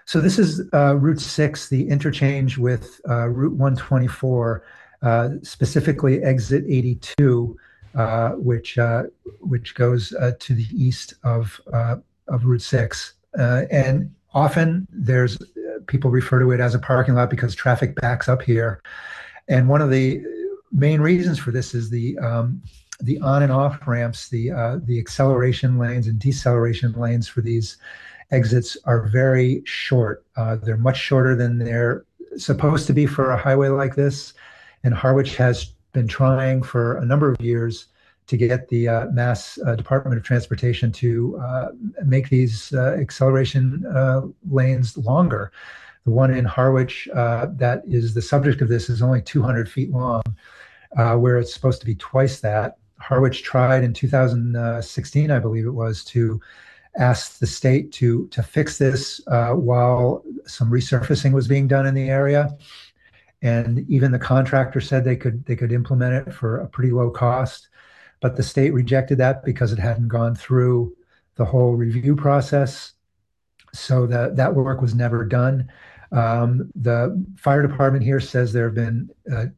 So this is Route 6, the interchange with Route 124, specifically exit 82, which goes to the east of Route 6. And often there's people refer to it as a parking lot because traffic backs up here. And one of the main reasons for this is the on and off ramps, the acceleration lanes and deceleration lanes for these exits are very short. They're much shorter than they're supposed to be for a highway like this. And Harwich has been trying for a number of years to get the Mass Department of Transportation to make these acceleration lanes longer. The one in Harwich that is the subject of this is only 200 feet long, where it's supposed to be twice that. Harwich tried in 2016, I believe it was, to ask the state to fix this while some resurfacing was being done in the area. And even the contractor said they could implement it for a pretty low cost, but the state rejected that because it hadn't gone through the whole review process. So that work was never done. The fire department here says there have been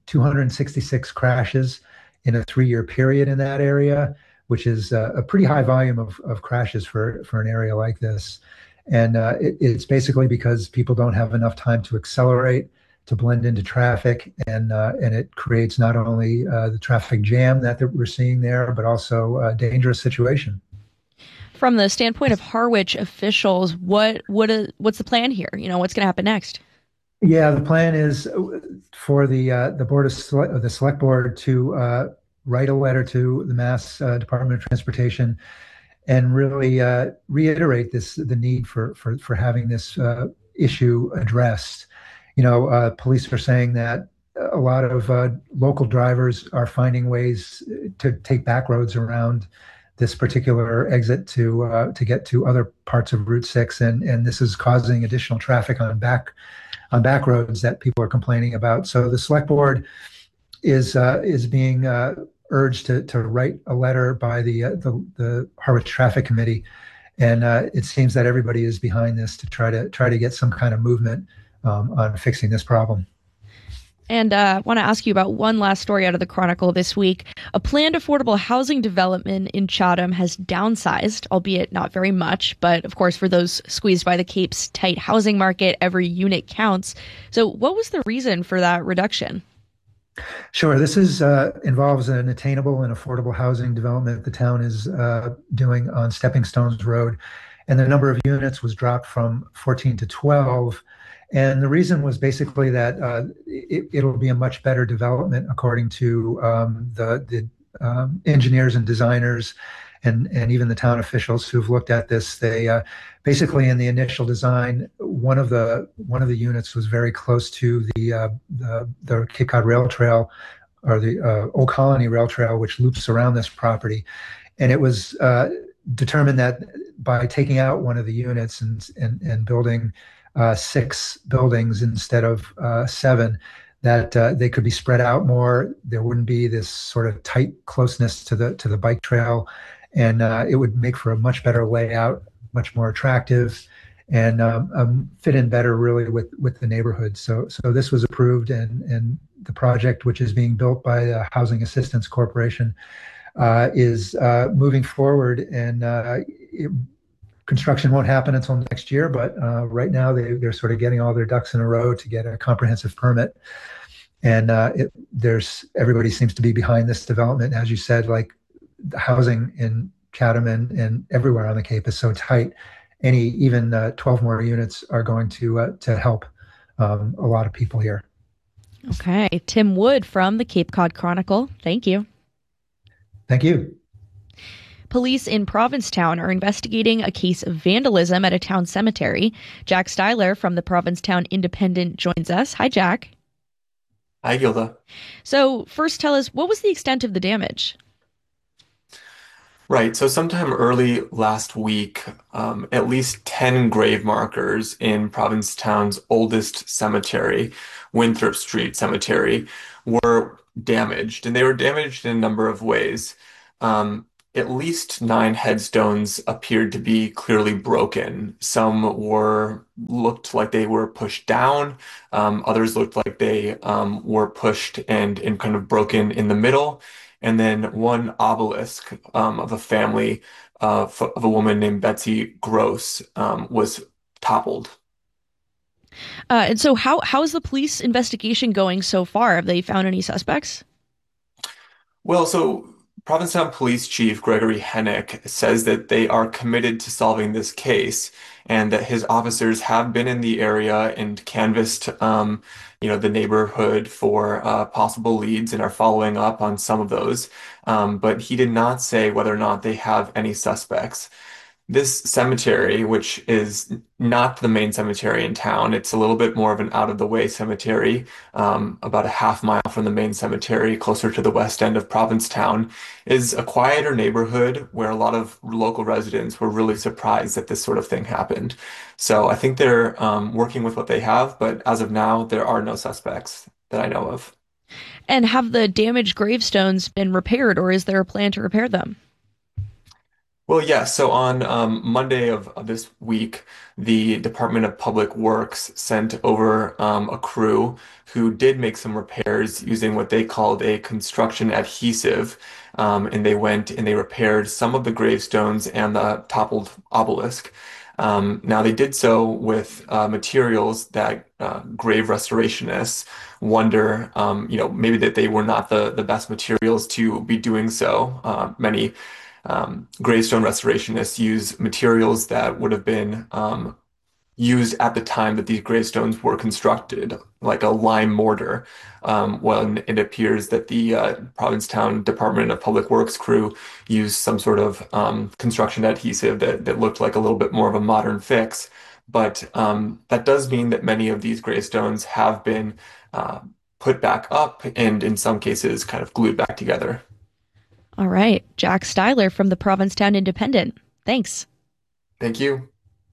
266 crashes in a 3-year period in that area, which is a pretty high volume of crashes for an area like this. And it's basically because people don't have enough time to accelerate, to blend into traffic, and it creates not only the traffic jam that we're seeing there, but also a dangerous situation. From the standpoint of Harwich officials, what's the plan here? What's going to happen next? Yeah, the plan is for the the select board to write a letter to the Mass Department of Transportation and really reiterate the need for having this issue addressed. Police are saying that a lot of local drivers are finding ways to take back roads around this particular exit to get to other parts of Route 6, and this is causing additional traffic on back roads that people are complaining about. So the select board is being urged to write a letter by the Harwich Traffic Committee, and it seems that everybody is behind this to try to get some kind of movement on fixing this problem. And I want to ask you about one last story out of the Chronicle this week. A planned affordable housing development in Chatham has downsized, albeit not very much. But of course, for those squeezed by the Cape's tight housing market, every unit counts. So what was the reason for that reduction? Sure. This involves an attainable and affordable housing development the town is doing on Stepping Stones Road. And the number of units was dropped from 14 to 12. And the reason was basically that it'll be a much better development, according to the engineers and designers and even the town officials who've looked at this. They basically, in the initial design, one of the units was very close to the Cape Cod Rail Trail, or the Old Colony Rail Trail, which loops around this property. And it was determined that by taking out one of the units and building 6 buildings instead of 7, that they could be spread out more. There wouldn't be this sort of tight closeness to the bike trail, and it would make for a much better layout, much more attractive, and fit in better really with the neighborhood. So this was approved, and the project, which is being built by the Housing Assistance Corporation, is moving forward, and construction won't happen until next year, but right now they're sort of getting all their ducks in a row to get a comprehensive permit. And everybody seems to be behind this development. As you said, like, the housing in Chatham and everywhere on the Cape is so tight. Even 12 more units are going to help a lot of people here. Okay. Tim Wood from the Cape Cod Chronicle. Thank you. Thank you. Police in Provincetown are investigating a case of vandalism at a town cemetery. Jack Styler from the Provincetown Independent joins us. Hi, Jack. Hi, Gilda. So first, tell us, what was the extent of the damage? Right. So sometime early last week, at least 10 grave markers in Provincetown's oldest cemetery, Winthrop Street Cemetery, were damaged. And they were damaged in a number of ways. at least 9 headstones appeared to be clearly broken. Some were looked like they were pushed down. Others looked like they were pushed and kind of broken in the middle. And then one obelisk of a family of a woman named Betsy Gross was toppled. And so, how is the police investigation going so far? Have they found any suspects? Well, so Provincetown Police Chief Gregory Hennick says that they are committed to solving this case and that his officers have been in the area and canvassed, the neighborhood for possible leads and are following up on some of those. But he did not say whether or not they have any suspects. This cemetery, which is not the main cemetery in town, it's a little bit more of an out-of-the-way cemetery, about a half mile from the main cemetery, closer to the west end of Provincetown, is a quieter neighborhood where a lot of local residents were really surprised that this sort of thing happened. So I think they're working with what they have, but as of now, there are no suspects that I know of. And have the damaged gravestones been repaired, or is there a plan to repair them? Well, yeah. So on Monday of this week, the Department of Public Works sent over a crew who did make some repairs using what they called a construction adhesive. And they went and they repaired some of the gravestones and the toppled obelisk. Now, they did so with materials that grave restorationists wonder, maybe that they were not the best materials to be doing so. Many gravestone restorationists use materials that would have been used at the time that these gravestones were constructed, like a lime mortar. Well, it appears that the Provincetown Department of Public Works crew used some sort of construction adhesive that looked like a little bit more of a modern fix. But that does mean that many of these gravestones have been put back up and in some cases kind of glued back together. All right. Jack Styler from the Provincetown Independent. Thanks. Thank you.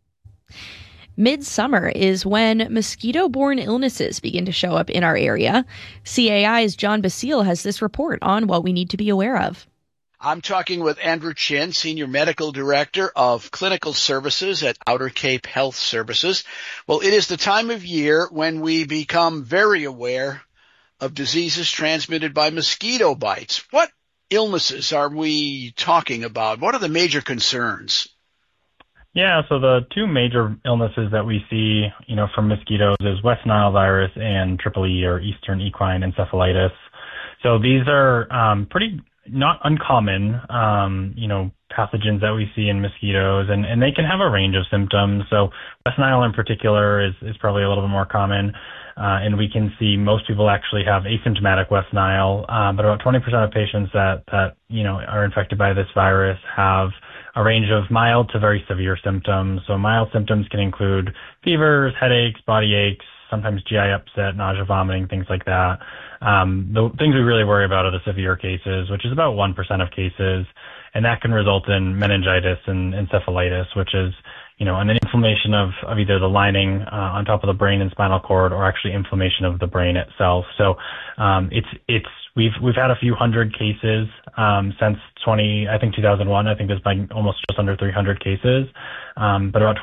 Midsummer is when mosquito-borne illnesses begin to show up in our area. CAI's John Basile has this report on what we need to be aware of. I'm talking with Andrew Chin, Senior Medical Director of Clinical Services at Outer Cape Health Services. Well, it is the time of year when we become very aware of diseases transmitted by mosquito bites. What illnesses are we talking about? What are the major concerns? Yeah, so the two major illnesses that we see, from mosquitoes is West Nile virus and Triple E or Eastern equine encephalitis. So these are pretty not uncommon, pathogens that we see in mosquitoes, and they can have a range of symptoms. So West Nile in particular is probably a little bit more common. And we can see most people actually have asymptomatic West Nile, but about 20% of patients that are infected by this virus have a range of mild to very severe symptoms. So mild symptoms can include fevers, headaches, body aches, sometimes GI upset, nausea, vomiting, things like that. The things we really worry about are the severe cases, which is about 1% of cases, and that can result in meningitis and encephalitis, which is an inflammation of either the lining on top of the brain and spinal cord, or actually inflammation of the brain itself. So we've had a few hundred cases since 2001. I think there's been almost just under 300 cases, but about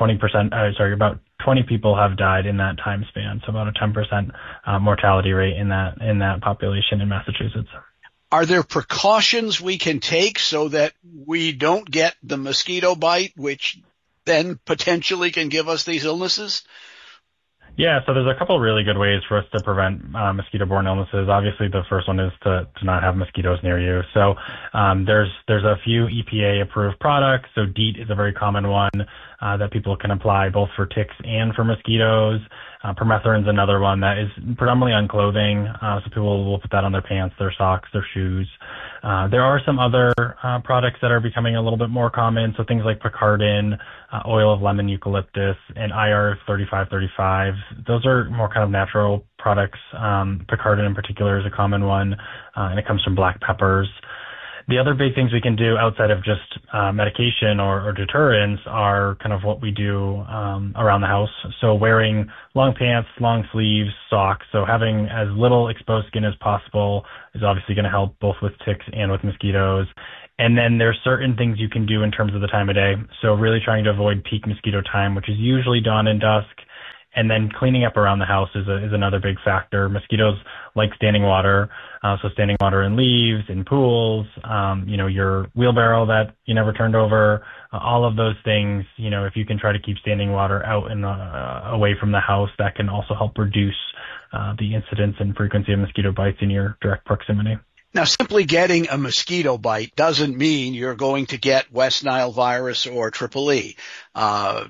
20 people have died in that time span. So about a 10% mortality rate in that population in Massachusetts. Are there precautions we can take so that we don't get the mosquito bite, which then potentially can give us these illnesses? Yeah, so there's a couple really good ways for us to prevent mosquito-borne illnesses. Obviously, the first one is to not have mosquitoes near you. So there's a few EPA-approved products. So DEET is a very common one that people can apply both for ticks and for mosquitoes. Permethrin is another one that is predominantly on clothing. So people will put that on their pants, their socks, their shoes. There are some other products that are becoming a little bit more common. So things like Picaridin, oil of lemon eucalyptus, and IR 3535. Those are more kind of natural products. Picaridin in particular is a common one, and it comes from black peppers. The other big things we can do outside of just medication or deterrents are kind of what we do around the house. So wearing long pants, long sleeves, socks. So having as little exposed skin as possible is obviously going to help both with ticks and with mosquitoes. And then there's certain things you can do in terms of the time of day. So really trying to avoid peak mosquito time, which is usually dawn and dusk. And then cleaning up around the house is another big factor. Mosquitoes like standing water, so standing water in leaves, in pools, your wheelbarrow that you never turned over, all of those things. If you can try to keep standing water out and away from the house, that can also help reduce the incidence and frequency of mosquito bites in your direct proximity. Now, simply getting a mosquito bite doesn't mean you're going to get West Nile virus or Triple E. Are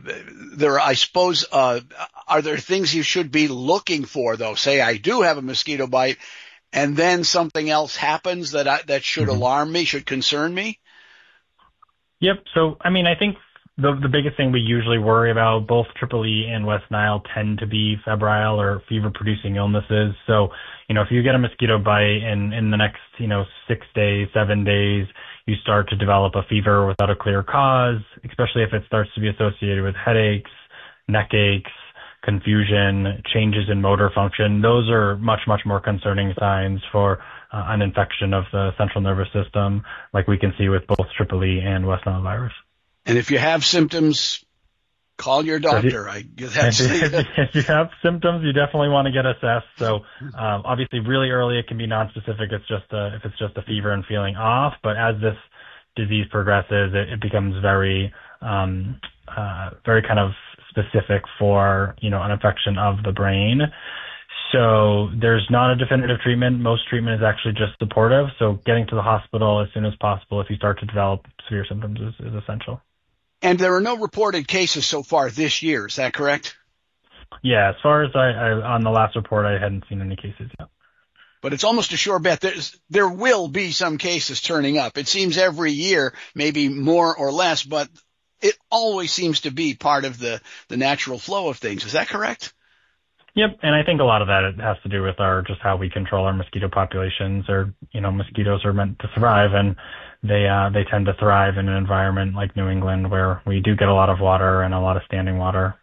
there things you should be looking for, though? Say I do have a mosquito bite, and then something else happens that should alarm me, should concern me? Yep. So, I think the biggest thing we usually worry about, both Triple E and West Nile tend to be febrile or fever-producing illnesses. So, if you get a mosquito bite and in the next, 6 days, 7 days, you start to develop a fever without a clear cause, especially if it starts to be associated with headaches, neck aches, confusion, changes in motor function, those are much, much more concerning signs for an infection of the central nervous system, like we can see with both Triple E and West Nile virus. And if you have symptoms, call your doctor. If you have symptoms, you definitely want to get assessed. So obviously really early it can be nonspecific. If it's just a fever and feeling off. But as this disease progresses, it becomes very kind of specific for, an infection of the brain. So there's not a definitive treatment. Most treatment is actually just supportive. So getting to the hospital as soon as possible if you start to develop severe symptoms is essential. And there are no reported cases so far this year. Is that correct? Yeah, as far as I on the last report, I hadn't seen any cases yet. But it's almost a sure bet there will be some cases turning up. It seems every year, maybe more or less, but it always seems to be part of the natural flow of things. Is that correct? Yep, and I think a lot of that has to do with just how we control our mosquito populations. Mosquitoes are meant to survive, and they tend to thrive in an environment like New England where we do get a lot of water and a lot of standing water.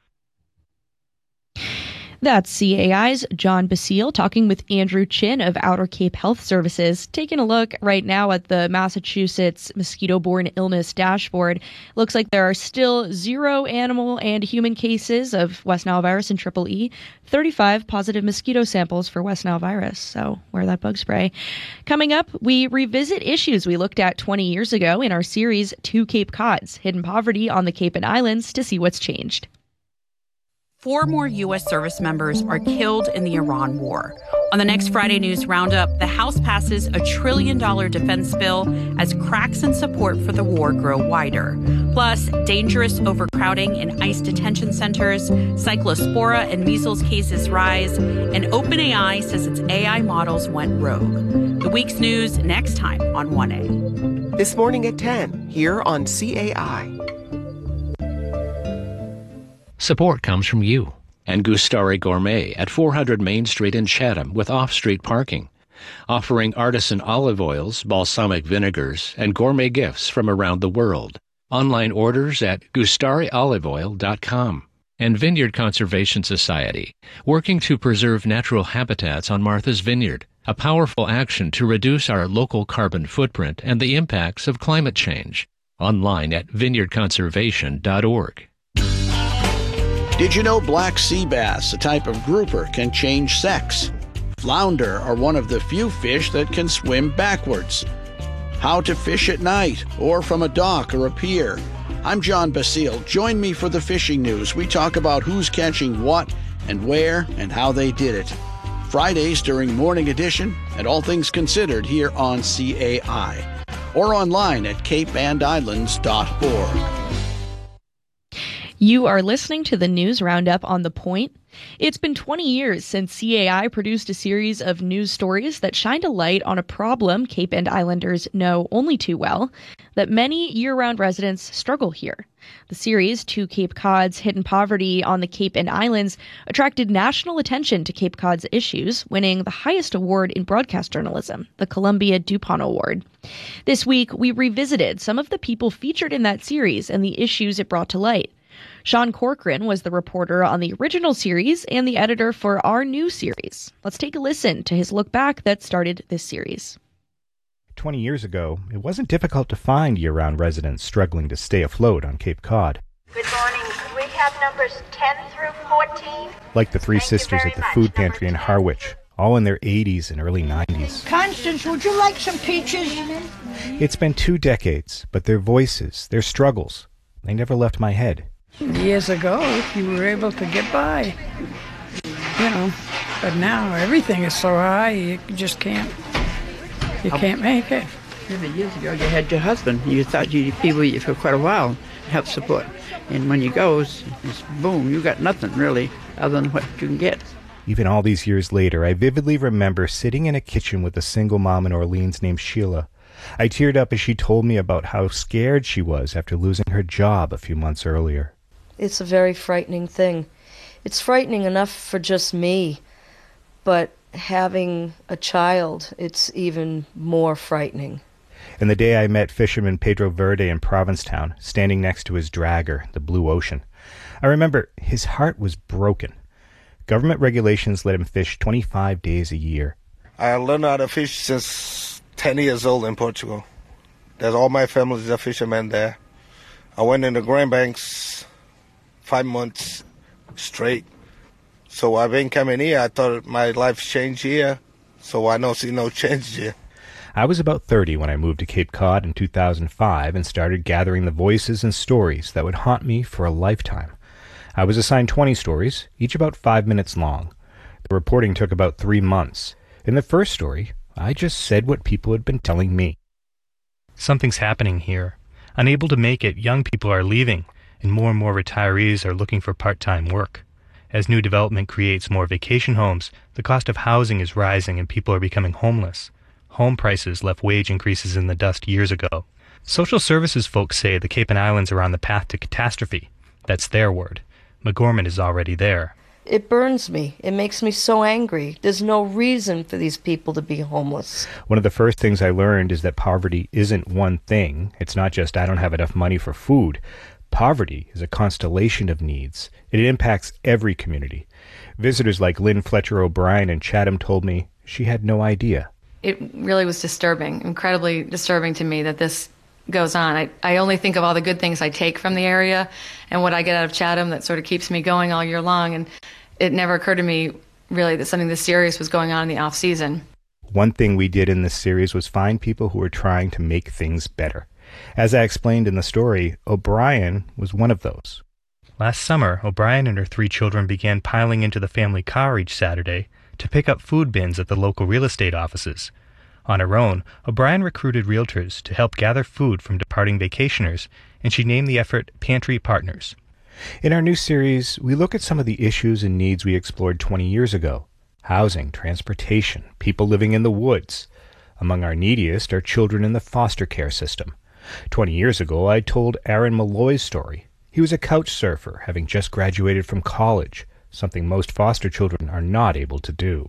That's CAI's John Basile talking with Andrew Chin of Outer Cape Health Services. Taking a look right now at the Massachusetts mosquito-borne illness dashboard. Looks like there are still 0 animal and human cases of West Nile virus and Triple E, 35 positive mosquito samples for West Nile virus. So wear that bug spray. Coming up, we revisit issues we looked at 20 years ago in our series, Two Cape Cods, Hidden Poverty on the Cape and Islands, to see what's changed. 4 more U.S. service members are killed in the Iran war. On the next Friday News Roundup, the House passes a $1 trillion defense bill as cracks in support for the war grow wider. Plus, dangerous overcrowding in ICE detention centers, cyclospora and measles cases rise, and OpenAI says its AI models went rogue. The week's news next time on 1A. This morning at 10, here on CAI. Support comes from you and Gustari Gourmet at 400 Main Street in Chatham with off-street parking, offering artisan olive oils, balsamic vinegars, and gourmet gifts from around the world. Online orders at gustarioliveoil.com. And Vineyard Conservation Society, working to preserve natural habitats on Martha's Vineyard, a powerful action to reduce our local carbon footprint and the impacts of climate change. Online at vineyardconservation.org. Did you know black sea bass, a type of grouper, can change sex? Flounder are one of the few fish that can swim backwards. How to fish at night or from a dock or a pier. I'm John Basile. Join me for the fishing news. We talk about who's catching what and where and how they did it. Fridays during Morning Edition and All Things Considered here on CAI or online at capeandislands.org. You are listening to the News Roundup on The Point. It's been 20 years since CAI produced a series of news stories that shined a light on a problem Cape and Islanders know only too well, that many year-round residents struggle here. The series, To Cape Cod's Hidden Poverty on the Cape and Islands, attracted national attention to Cape Cod's issues, winning the highest award in broadcast journalism, the Columbia DuPont Award. This week, we revisited some of the people featured in that series and the issues it brought to light. Sean Corcoran was the reporter on the original series and the editor for our new series. Let's take a listen to his look back that started this series. 20 years ago, it wasn't difficult to find year-round residents struggling to stay afloat on Cape Cod. Good morning. We have numbers 10 through 14. Like the three sisters at the food pantry in Harwich, all in their 80s and early 90s. Constance, would you like some peaches? It's been 2 decades, but their voices, their struggles, they never left my head. Years ago, you were able to get by, but now everything is so high, you just can't make it. Years ago, you had your husband. You thought you'd be with you for quite a while, help support. And when he goes, it's boom, you got nothing really other than what you can get. Even all these years later, I vividly remember sitting in a kitchen with a single mom in Orleans named Sheila. I teared up as she told me about how scared she was after losing her job a few months earlier. It's a very frightening thing. It's frightening enough for just me, but having a child, it's even more frightening. And the day I met fisherman Pedro Verde in Provincetown, standing next to his dragger, the Blue Ocean, I remember his heart was broken. Government regulations let him fish 25 days a year. I learned how to fish since 10 years old in Portugal. There's all my family's are fishermen there. I went in the Grand Banks 5 months straight. So I've been coming here. I thought my life changed here, so I don't see no change here. I was about 30 when I moved to Cape Cod in 2005 and started gathering the voices and stories that would haunt me for a lifetime. I was assigned 20 stories, each about 5 minutes long. The reporting took about 3 months. In the first story, I just said what people had been telling me. Something's happening here. Unable to make it, young people are leaving, and more retirees are looking for part-time work. As new development creates more vacation homes, the cost of housing is rising and people are becoming homeless. Home prices left wage increases in the dust years ago. Social services folks say the Cape and Islands are on the path to catastrophe. That's their word. McGorman is already there. It burns me. It makes me so angry. There's no reason for these people to be homeless. One of the first things I learned is that poverty isn't one thing. It's not just I don't have enough money for food. Poverty is a constellation of needs. It impacts every community. Visitors like Lynn Fletcher O'Brien in Chatham told me she had no idea. It really was disturbing, incredibly disturbing to me that this goes on. I only think of all the good things I take from the area and what I get out of Chatham that sort of keeps me going all year long. And it never occurred to me really that something this serious was going on in the off season. One thing we did in this series was find people who were trying to make things better. As I explained in the story, O'Brien was one of those. Last summer, O'Brien and her 3 children began piling into the family car each Saturday to pick up food bins at the local real estate offices. On her own, O'Brien recruited realtors to help gather food from departing vacationers, and she named the effort Pantry Partners. In our new series, we look at some of the issues and needs we explored 20 years ago. Housing, transportation, people living in the woods. Among our neediest are children in the foster care system. 20 years ago, I told Aaron Malloy's story. He was a couch surfer, having just graduated from college, something most foster children are not able to do.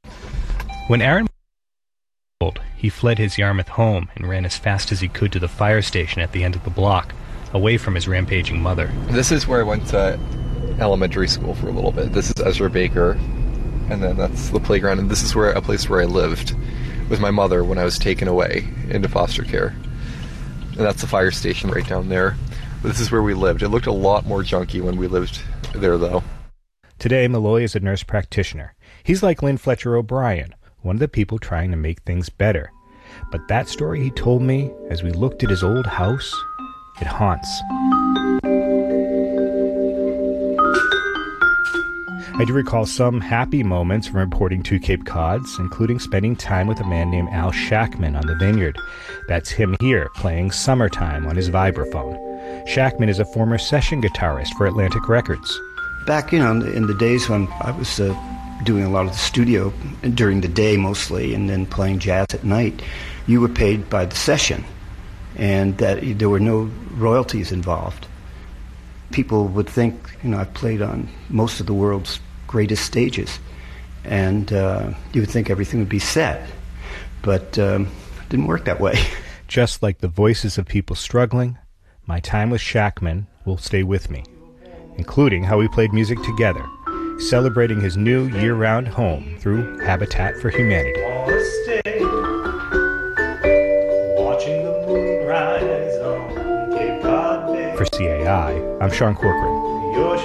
When Aaron was old, he fled his Yarmouth home and ran as fast as he could to the fire station at the end of the block, away from his rampaging mother. This is where I went to elementary school for a little bit. This is Ezra Baker, and then that's the playground, and this is a place where I lived with my mother when I was taken away into foster care. And that's the fire station right down there. But this is where we lived. It looked a lot more junky when we lived there, though. Today, Malloy is a nurse practitioner. He's like Lynn Fletcher O'Brien, one of the people trying to make things better. But that story he told me, as we looked at his old house, it haunts. I do recall some happy moments from reporting to Cape Cods, including spending time with a man named Al Shackman on the vineyard. That's him here, playing Summertime on his vibraphone. Shackman is a former session guitarist for Atlantic Records. Back, in the days when I was doing a lot of the studio during the day mostly, and then playing jazz at night, you were paid by the session, and that there were no royalties involved. People would think, I've played on most of the world's greatest stages, and you would think everything would be set, but it didn't work that way. Just like the voices of people struggling, my time with Shackman will stay with me, including how we played music together, celebrating his new year-round home through Habitat for Humanity. For CAI, I'm Sean Corcoran.